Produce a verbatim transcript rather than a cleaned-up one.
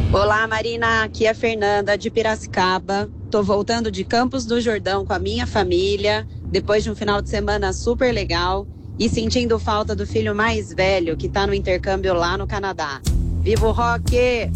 Olá, Marina. Aqui é a Fernanda de Piracicaba. Tô voltando de Campos do Jordão com a minha família, depois de um final de semana super legal e sentindo falta do filho mais velho que tá no intercâmbio lá no Canadá. Viva o rock!